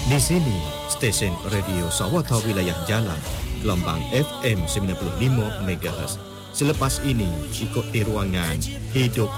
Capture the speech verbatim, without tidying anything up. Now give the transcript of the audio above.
Di sini, stesen radio Sawatha Wilayah Jalan, gelombang F M sembilan puluh lima megahertz. Selepas ini, ikuti ruangan Hidup